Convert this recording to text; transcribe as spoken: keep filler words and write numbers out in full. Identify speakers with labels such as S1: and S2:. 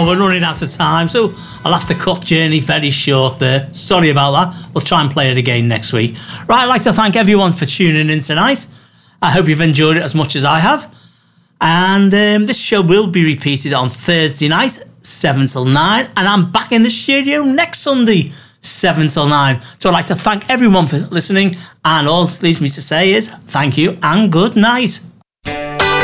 S1: know we're running out of time, so I'll have to cut Journey very short there. Sorry about that. We'll try and play it again next week. Right, I'd like to thank everyone for tuning in tonight. I hope you've enjoyed it as much as I have. And um, this show will be repeated on Thursday night, seven till nine. And I'm back in the studio next Sunday, seven till nine. So I'd like to thank everyone for listening. And all that leaves me to say is thank you and good night.